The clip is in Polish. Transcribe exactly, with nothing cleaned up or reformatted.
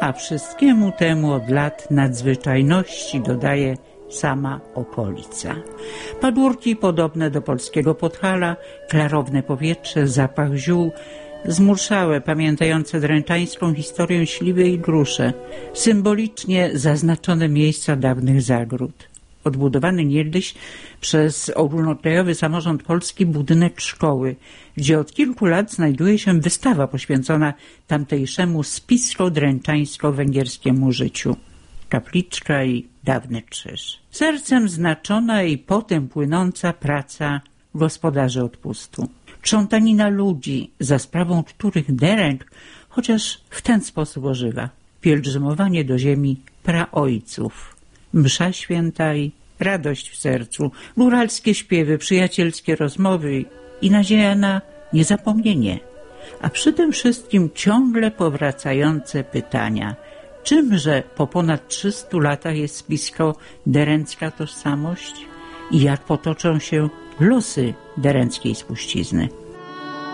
a wszystkiemu temu od lat nadzwyczajności dodaje sama okolica. Pagórki podobne do polskiego Podhala, klarowne powietrze, zapach ziół, zmurszałe, pamiętające dręczańską historię śliwy i grusze, symbolicznie zaznaczone miejsca dawnych zagród. Odbudowany niegdyś przez ogólnokrajowy samorząd polski budynek szkoły, gdzie od kilku lat znajduje się wystawa poświęcona tamtejszemu spisko-dręczańsko-węgierskiemu życiu. Kapliczka i dawny krzyż. Sercem znaczona i potem płynąca praca gospodarzy odpustu. Krzątanina ludzi, za sprawą których Deręcz chociaż w ten sposób ożywa. Pielgrzymowanie do ziemi praojców. Msza święta i radość w sercu, góralskie śpiewy, przyjacielskie rozmowy i nadzieja na niezapomnienie. A przy tym wszystkim ciągle powracające pytania. Czymże po ponad trzystu latach jest spisko-deręcka tożsamość i jak potoczą się losy deręckiej spuścizny?